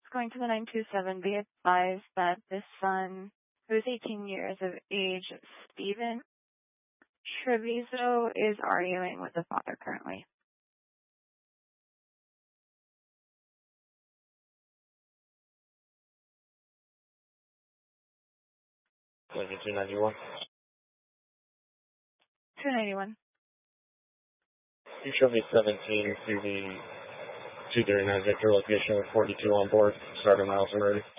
Going to the 927, be advised that this son, who is 18 years of age, Stephen Treviso, is arguing with the father currently. 291. 291. You show me 17 to the 239 Victor location with 42 on board. Starter miles and ready.